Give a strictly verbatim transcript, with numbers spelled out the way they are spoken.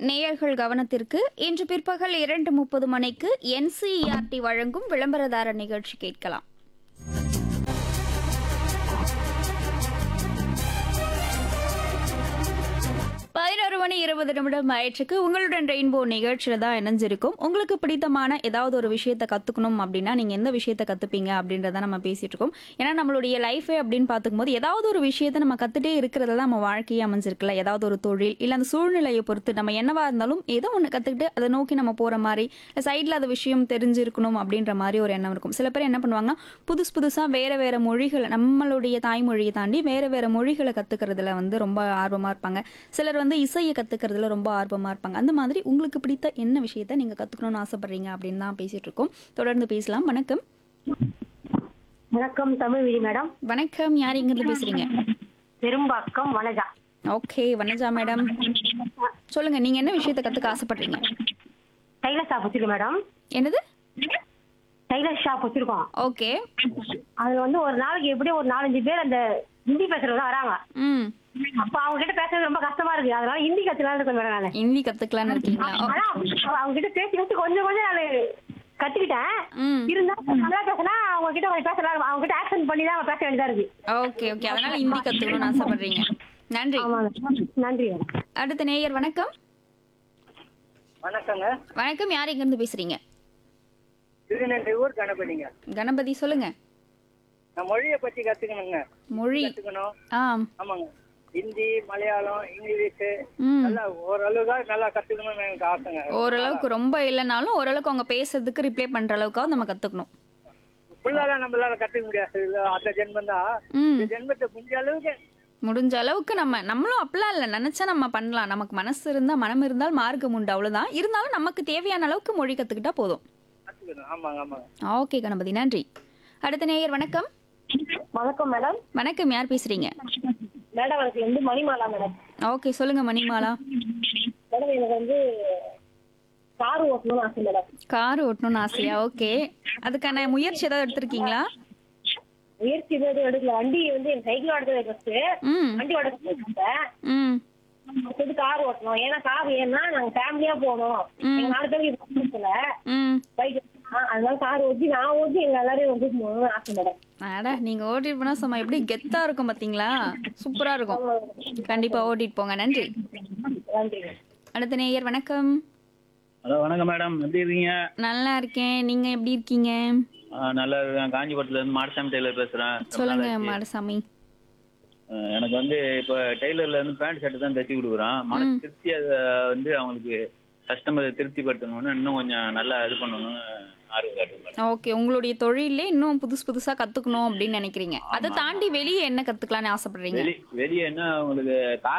நேயர்கள் கவனத்திற்கு இன்று பிற்பகல் இரண்டு முப்பது மணிக்கு என்சிஇஆர்டி வழங்கும் விளம்பரதார நிகழ்ச்சி கேட்கலாம். பதினோரு மணி இருபது நிமிடம் ஆயிடுச்சுக்கு உங்களுடன் ரெயின்போ நிகழ்ச்சியில தான் இணைஞ்சிருக்கும். உங்களுக்கு பிடித்தமான ஏதாவது ஒரு விஷயத்தை கத்துக்கணும் அப்படின்னா நீங்க எந்த விஷயத்தை கத்துப்பீங்க அப்படின்றத நம்ம பேசிட்டு இருக்கோம். ஏன்னா நம்மளுடைய லைஃபே அப்படின்னு பார்த்துக்கும்போது ஏதாவது ஒரு விஷயத்தை நம்ம கத்துட்டே இருக்கிறது தான் நம்ம வாழ்க்கையே அமைஞ்சிருக்குல்ல. ஏதாவது ஒரு தொழில் இல்லை அந்த சூழ்நிலையை பொறுத்து நம்ம என்னவா இருந்தாலும் ஏதோ ஒன்று கத்துக்கிட்டு அதை நோக்கி நம்ம போற மாதிரி இல்லை சைட்ல அது விஷயம் தெரிஞ்சிருக்கணும் அப்படின்ற மாதிரி ஒரு எண்ணம் இருக்கும். சில பேர் என்ன பண்ணுவாங்கன்னா புதுசு புதுசா வேற வேற மொழிகளை நம்மளுடைய தாய்மொழியை தாண்டி வேற வேற மொழிகளை கத்துக்கிறதுல வந்து ரொம்ப ஆர்வமா இருப்பாங்க. சிலர் வந்து இசையை கத்துக்கிறதுல ரொம்ப ஆர்வமா இருப்பாங்க. அந்த மாதிரி உங்களுக்கு பிடித்த என்ன விஷயத்தை நீங்க கத்துக்கணும்னு ஆசைப்படுறீங்க அப்படின்னு தான் பேசிட்டு இருக்கோம். தொடர்ந்து பேசலாம். வணக்கம். வணக்கம் தமிழ்விழி மேடம். வணக்கம். யார் இங்கிருந்து பேசுறீங்க? பெரும்பாக்கம் வனஜா. ஓகே வனஜா மேடம், சொல்லுங்க நீங்க என்ன விஷயத்தை கத்துக்க ஆசைப்படுறீங்க? டைலர் ஷாப் வச்சிருக்கோம் மேடம். என்னது? டைலர் ஷாப் வச்சிருக்கோம். ஓகே. அது வந்து ஒரு நாளைக்கு எப்படியும் ஒரு நாலஞ்சு பேர் அந்த ஹிந்தி பேசுறவங்க வராங்க. ம். அப்ப அவங்க கிட்ட பேசுறது ரொம்ப கஷ்டமா இருக்கு. அதனால ஹிந்தி கத்துக்கலாம் இருக்கேன் மேடம் நானு. ஹிந்தி கத்துக்கலாம்னு இருக்கீங்களா? ஆனா அவங்க கிட்ட பேசி பேசி கொஞ்சம் கொஞ்சம் நான் கத்துக்கிட்டேன். ம். இருந்தாலும் நல்லா பேசினா அவங்க கிட்ட கொஞ்சம் பேசலாம். அவங்க கிட்ட ஆக்சன் பண்ணி தான் பேச வேண்டியதா இருக்கு. ஓகே ஓகே, அதனால ஹிந்தி கத்துக்கணும்னு ஆசைப்படுறீங்க. நன்றி. ஆமா நன்றி மேடம். அடுத்த நேயர் வணக்கம். வணக்கங்க. வணக்கம். யார் இங்க இருந்து பேசுறீங்க? திருநெல்வேலூர் கணபதிங்க. கணபதி சொல்லுங்க. நான் மொழியை பத்தி கத்துக்கணுங்க. மொழி கத்துக்கணும். ஆ ஆமாங்க. ஹிந்தி, மலையாளம், இங்கிலீஷ் ம் நல்லா ஓரளவுக்கு நல்லா கத்துக்கணும்னு எனக்கு ஆசைங்க. ஓரளவுக்கு ரொம்ப இல்லைனாலும் ஓரளவுக்கு அவங்க பேசுறதுக்கு ரிப்ளை பண்ற அளவுக்காவது நம்ம கத்துக்கணும். ஃபுல்லால நம்மளால கத்துக்க முடியாது. இது அந்த ஜென்மம் தான். ம் இந்த ஜென்மத்தை முடிஞ்ச அளவுக்கு முடிஞ்ச அளவுக்கு நம்ம நம்மளும் அப்படிலாம் இல்லை, நினைச்சா நம்ம பண்ணலாம். நமக்கு மனசு இருந்தா மனம் இருந்தால் மார்க்கம் உண்டு, அவ்வளவுதான். இருந்தாலும் நமக்கு தேவையான அளவுக்கு மொழி கத்துக்கிட்டா போதும். கத்துக்கணும். ஆமாங்க ஆமாங்க. ஓகே கணபதி, நன்றி. அடுத்த நேயர் வணக்கம். வணக்கம் மேடம். வணக்கம். யார் பேசுறீங்க? மேடம் எனக்கு வந்து மணிமாலா மேடம். ஓகே சொல்லுங்க மணிமாலா. மேடம் எனக்கு வந்து கார் ஓட்டணும்னு ஆசை மேடம். கார் ஓட்டணும்னு ஆசையா? ஓகே, அதுக்கான முயற்சி ஏதாவது எடுத்திருக்கீங்களா? முயற்சி எதுவும் எடுக்கல. வண்டி வந்து என் சைக்கிள் ஓடுறது ஃபர்ஸ்ட். ம் வண்டி ஓடுறேன். ம் அடுத்தது கார் ஓட்டணும். ஏன்னா கார் ஏன்னா நாங்க ஃபேமிலியா போகணும். எங்க நாலு பேருக்கு ம் பைக் அதனால கார் ஓட்டி நான் ஓட்டி எங்க எல்லாரையும் வந்து போகணும்னு ஆசை மேடம். அட நீங்க ஓட்டிட்டு போனா சும்மா எப்படி கெத்தா இருக்கும் பாத்தீங்களா? சூப்பரா இருக்கும். கண்டிப்பா ஓட்டிட்டு போங்க. நன்றி. நன்றி. அடுத்த நேயர் வணக்கம். ஹலோ வணக்கம் மேடம், எப்படி இருக்கீங்க? நல்லா இருக்கேன், நீங்க எப்படி இருக்கீங்க? ஆ, நல்லா இருக்கேன். காஞ்சிபுரத்துல இருந்து மாடசாமி டெய்லர் பேசுறேன். ரொம்ப சொல்லுங்க நாள் ஆச்சு. மாடசாமி. ஆ, எனக்கு வந்து இப்போ டெய்லர்ல இருந்து பேண்ட் ஷர்ட் தான் தைச்சி கொடுக்குறோம். மன ம். திருப்தி அதை வந்து அவங்களுக்கு கஸ்டமரை திருப்திப்படுத்தணும்னு இன்னும் கொஞ்சம் நல்லா இது பண்ணணும்னு ஆர்வம் காட்டுது மேடம். ஓகே, உங்களுடைய தொழிலே இன்னும் புதுசு புதுசா கத்துக்கணும் அப்படின்னு நினைக்கிறீங்க. அதை தாண்டி வெளியே என்ன கத்துக்கலாம்னு ஆசைப்படுறீங்க? வெளி வெளியே என்ன உங்களுக்கு